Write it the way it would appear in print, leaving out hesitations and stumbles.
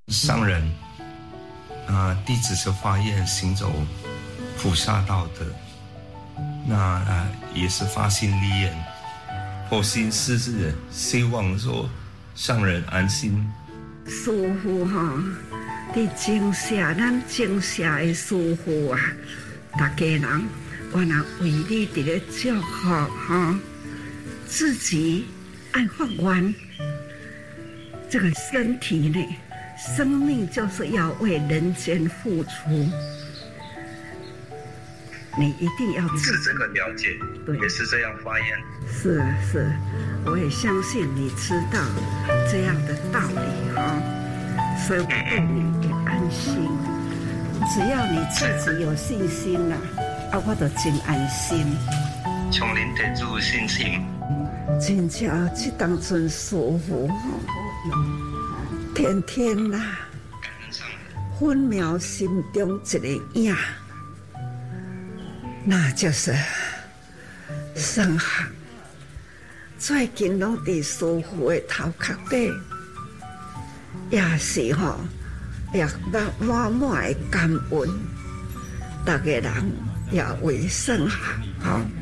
上人弟子是发愿行走菩萨道的，也是发心立愿，佛心施之，希望说上人安心。 师父伫种下咱种下的师父啊，大家人我若为你伫咧祝福自己爱发愿，这个身体呢，生命就是要为人间付出。你一定要是这个了解，对，也是这样发言。 是，我也相信你知道这样的道理所以我对你也安心。只要你自己有信心我就真安心。 从您得住信心。 真正这当阵师父天天分秒心中一个影。那就是上行，最近拢伫师父的头壳底，也是也满满的感恩，大家人也为上行